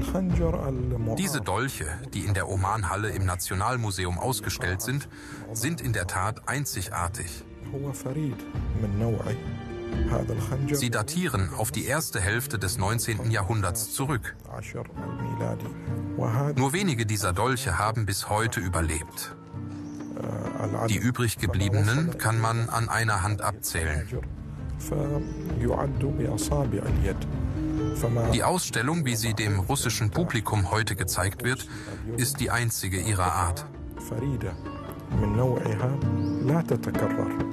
Diese Dolche, die in der Oman-Halle im Nationalmuseum ausgestellt sind in der Tat einzigartig. Sie datieren auf die erste Hälfte des 19. Jahrhunderts zurück. Nur wenige dieser Dolche haben bis heute überlebt. Die übrig gebliebenen kann man an einer Hand abzählen. Die Ausstellung, wie sie dem russischen Publikum heute gezeigt wird, ist die einzige ihrer Art.